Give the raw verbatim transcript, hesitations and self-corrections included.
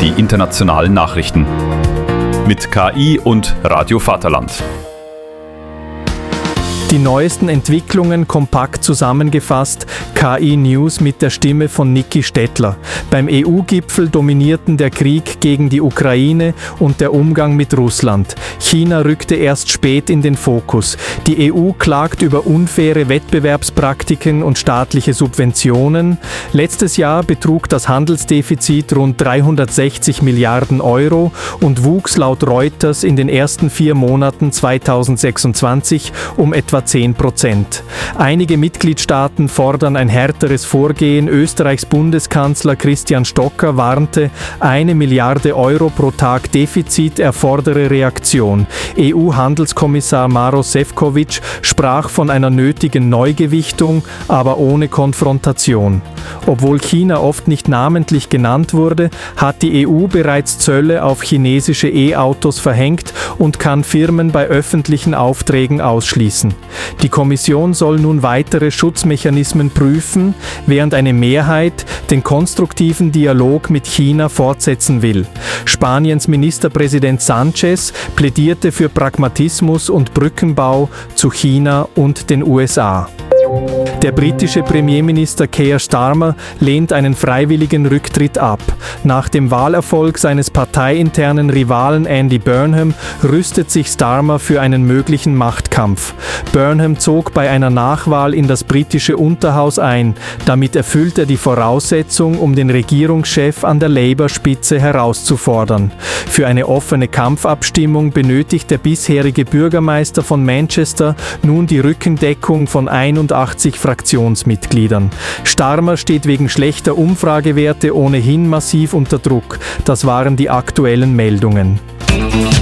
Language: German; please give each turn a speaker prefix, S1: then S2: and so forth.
S1: die internationalen Nachrichten. Mit K I und Radio Vaterland.
S2: Die neuesten Entwicklungen kompakt zusammengefasst, K I-News mit der Stimme von Niki Stettler. Beim E U-Gipfel dominierten der Krieg gegen die Ukraine und der Umgang mit Russland. China rückte erst spät in den Fokus. Die E U klagt über unfaire Wettbewerbspraktiken und staatliche Subventionen. Letztes Jahr betrug das Handelsdefizit rund dreihundertsechzig Milliarden Euro und wuchs laut Reuters in den ersten vier Monaten zweitausendsechsundzwanzig um etwa zehn Prozent. Einige Mitgliedstaaten fordern ein härteres Vorgehen. Österreichs Bundeskanzler Christian Stocker warnte, eine Milliarde Euro pro Tag Defizit erfordere Reaktion. E U-Handelskommissar Maroš Šefčovič sprach von einer nötigen Neugewichtung, aber ohne Konfrontation. Obwohl China oft nicht namentlich genannt wurde, hat die E U bereits Zölle auf chinesische E-Autos verhängt und kann Firmen bei öffentlichen Aufträgen ausschließen. Die Kommission soll nun weitere Schutzmechanismen prüfen, während eine Mehrheit den konstruktiven Dialog mit China fortsetzen will. Spaniens Ministerpräsident Sánchez plädierte für Pragmatismus und Brückenbau zu China und den U S A. Der britische Premierminister Keir Starmer lehnt einen freiwilligen Rücktritt ab. Nach dem Wahlerfolg seines parteiinternen Rivalen Andy Burnham rüstet sich Starmer für einen möglichen Machtkampf. Burnham zog bei einer Nachwahl in das britische Unterhaus ein. Damit erfüllt er die Voraussetzung, um den Regierungschef an der Labour-Spitze herauszufordern. Für eine offene Kampfabstimmung benötigt der bisherige Bürgermeister von Manchester nun die Rückendeckung von einundachtzig Fraktionsmitgliedern. Starmer steht wegen schlechter Umfragewerte ohnehin massiv unter Druck. Das waren die aktuellen Meldungen.